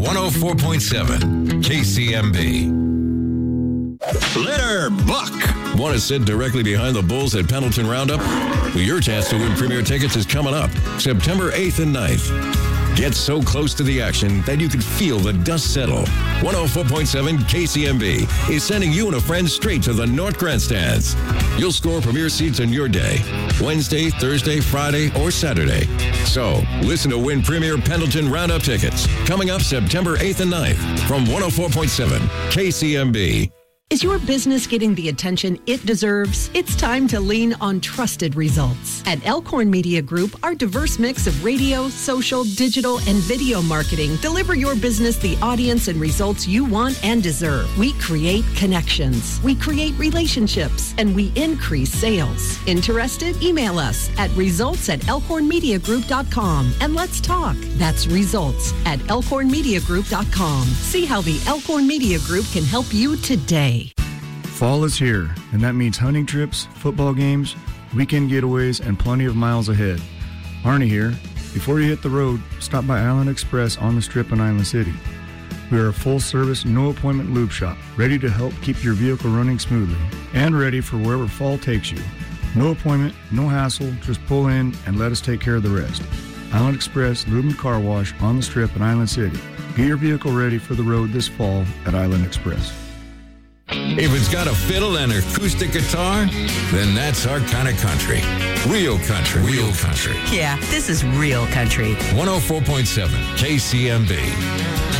104.7 KCMB. Letter Buck. Want to sit directly behind the Bulls at Pendleton Roundup? Well, your chance to win premier tickets is coming up September 8th and 9th. Get so close to the action that you can feel the dust settle. 104.7 KCMB is sending you and a friend straight to the North Grandstands. You'll score premier seats on your day, Wednesday, Thursday, Friday, or Saturday. So, listen to win premier Pendleton Roundup tickets. Coming up September 8th and 9th from 104.7 KCMB. Is your business getting the attention it deserves? It's time to lean on trusted results. At Elkhorn Media Group, our diverse mix of radio, social, digital, and video marketing deliver your business the audience and results you want and deserve. We create connections, we create relationships, and we increase sales. Interested? Email us at results@elkhornmediagroup.com and let's talk. That's results@elkhornmediagroup.com. See how the Elkhorn Media Group can help you today. Fall is here, and that means hunting trips, football games, weekend getaways, and plenty of miles ahead. Arnie here. Before you hit the road, stop by Island Express on the Strip in Island City. We are a full-service, no-appointment lube shop, ready to help keep your vehicle running smoothly, and ready for wherever fall takes you. No appointment, no hassle, just pull in and let us take care of the rest. Island Express Lube and Car Wash on the Strip in Island City. Get your vehicle ready for the road this fall at Island Express. If it's got a fiddle and acoustic guitar, then that's our kind of country. Real country. Real country. Yeah, this is real country. 104.7 KCMB.